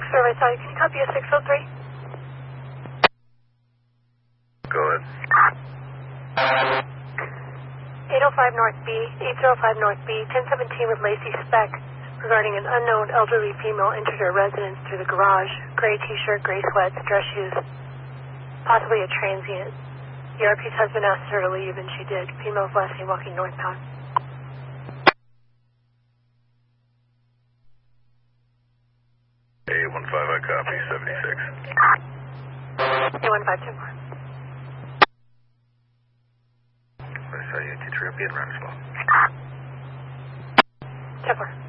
Survey Side, can you copy a 603? Go ahead. 805 North B, 805 North B, 1017 with Lacey Speck regarding an unknown elderly female entered her residence through the garage, gray t-shirt, gray sweats, dress shoes, possibly a transient. ERP's husband asked her to leave and she did. Female's last name walking northbound. A15, I copy, 76. A15, 10-4. I saw you get your European run as well. 10-4.